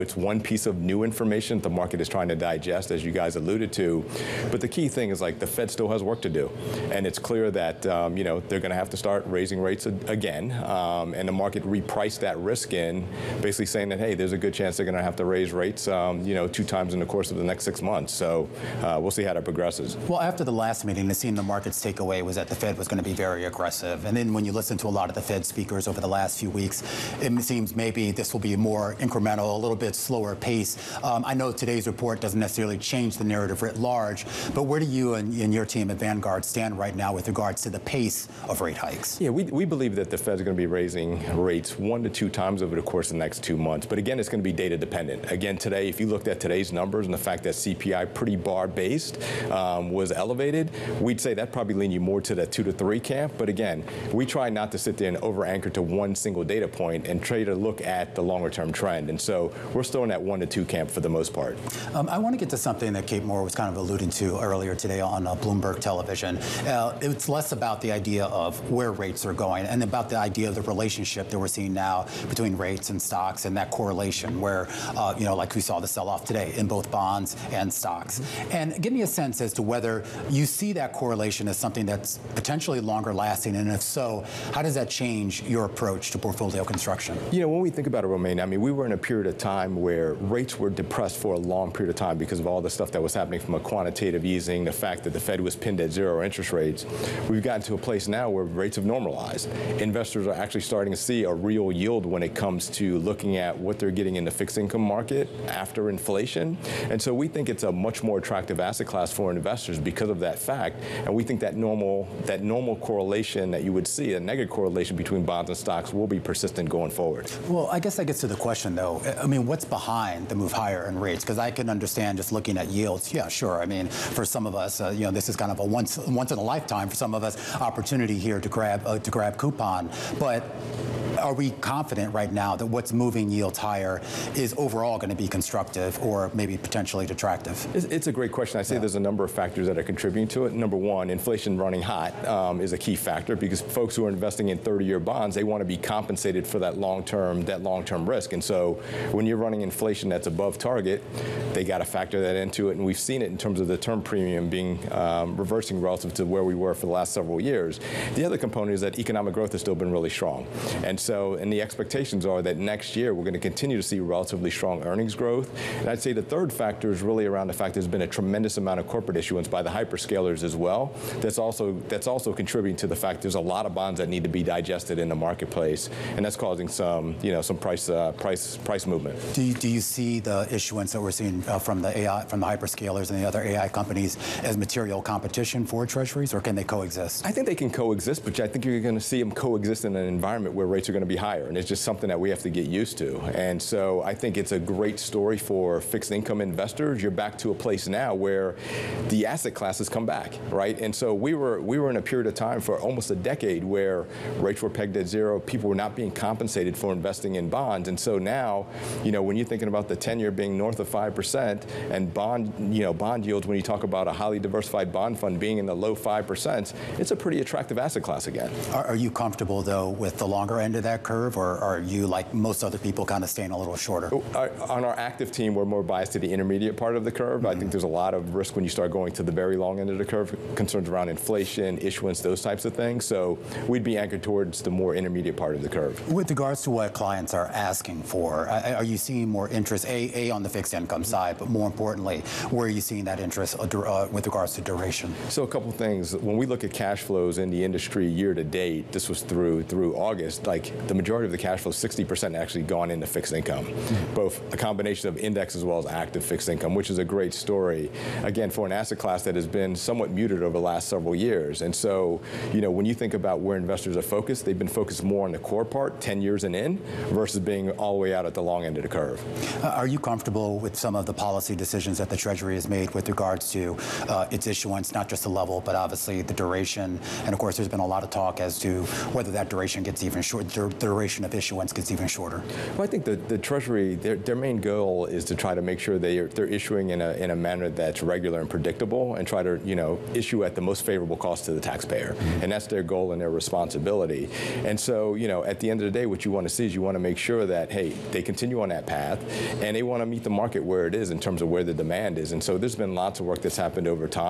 It's one piece of new information the market is trying to digest, as you guys alluded to. But the key thing is, like, the Fed still has work to do. And it's clear that, they're going to have to start raising rates again. And the market repriced that risk in, basically saying that, hey, there's a good chance they're going to have to raise rates, 2 times in the course of the next 6 months. So we'll see how that progresses. Well, after the last meeting, it seemed the market's takeaway was that the Fed was going to be very aggressive. And then when you listen to a lot of the Fed speakers over the last few weeks, it seems maybe this will be more incremental, a little bit slower pace. I know today's report doesn't necessarily change the narrative writ large, but where do you and your team at Vanguard stand right now with regards to the pace of rate hikes? Yeah, we believe that the Fed's going to be raising rates 1 to 2 times over the course of the next 2 months. But again, it's going to be data dependent. Again, today, if you looked at today's numbers and the fact that CPI pretty bar based was elevated, we'd say that probably lean you more to the 2 to 3 camp. But again, we try not to sit there and over anchor to one single data point and try to look at the longer term trend. And so we're still in that 1 to 2 camp for the most part. I want to get to something that Kate Moore was kind of alluding to earlier today on Bloomberg Television. It's less about the idea of where rates are going and about the idea of the relationship that we're seeing now between rates and stocks and that correlation where, like we saw the sell-off today in both bonds and stocks. Mm-hmm. And give me a sense as to whether you see that correlation as something that's potentially longer lasting, and if so, how does that change your approach to portfolio construction? When we think about it, Romain, we were in a period of time where rates were depressed for a long period of time because of all the stuff that was happening from a quantitative easing, the fact that the Fed was pinned at zero interest rates. We've gotten to a place now where rates have normalized. Investors are actually starting to see a real yield when it comes to looking at what they're getting in the fixed income market after inflation. And so we think it's a much more attractive asset class for investors because of that fact. And we think that normal correlation that you would see, a negative correlation between bonds and stocks, will be persistent going forward. Well, I guess that gets to the question, though. What's behind the move higher in rates? Because I can understand just looking at yields. Yeah, sure. For some of us, this is kind of a once in a lifetime for some of us opportunity here to grab coupon. But are we confident right now that what's moving yields higher is overall going to be constructive or maybe potentially detractive? It's a great question. I say there's a number of factors that are contributing to it. Number one, inflation running hot is a key factor because folks who are investing in 30-year bonds, they want to be compensated for that long-term risk. And so when you're running inflation that's above target, they got to factor that into it. And we've seen it in terms of the term premium being reversing relative to where we were for the last several years. The other component is that economic growth has still been really strong. And the expectations are that next year we're going to continue to see relatively strong earnings growth. And I'd say the third factor is really around the fact there's been a tremendous amount of corporate issuance by the hyperscalers as well. That's also contributing to the fact there's a lot of bonds that need to be digested in the marketplace, and that's causing some price movement. Do you see the issuance that we're seeing from the hyperscalers and the other AI companies as material competition for treasuries, or can they coexist? I think they can coexist, but I think you're going to see them coexist in an environment where rates are going to be higher, and it's just something that we have to get used to. And so I think it's a great story for fixed income investors. You're back to a place now where the asset classes come back, right? And so we were in a period of time for almost a decade where rates were pegged at zero. People were not being compensated for investing in bonds. And so now, when you're thinking about the 10-year being north of 5% and bond yields, when you talk about a highly diversified bond fund being in the low 5%, it's a pretty attractive asset class again. Are you comfortable, though, with the longer end of that curve, or are you, like most other people, kind of staying a little shorter? On our active team, we're more biased to the intermediate part of the curve. I think there's a lot of risk when you start going to the very long end of the curve, concerns around inflation, issuance, those types of things. So we'd be anchored towards the more intermediate part of the curve. With regards to what clients are asking for, are you seeing more interest, on the fixed income side, but more importantly, where are you seeing that interest with regards to duration? So a couple things. When we look at cash flows in the industry year to date, this was through August, like the majority of the cash flow, 60% actually gone into fixed income, both a combination of index as well as active fixed income, which is a great story, again, for an asset class that has been somewhat muted over the last several years. And so, when you think about where investors are focused, they've been focused more on the core part, 10 years and in, versus being all the way out at the long end of the curve. Are you comfortable with some of the policy decisions that the Treasury has made with regards to its issuance, not just the level, but obviously the duration? And of course, there's been a lot of talk as to whether that duration gets even short, the duration of issuance gets even shorter? Well, I think the Treasury, their main goal is to try to make sure they're issuing in a manner that's regular and predictable, and try to issue at the most favorable cost to the taxpayer, and that's their goal and their responsibility. And so at the end of the day, what you want to see is you want to make sure that hey, they continue on that path, and they want to meet the market where it is in terms of where the demand is. And so there's been lots of work that's happened over time.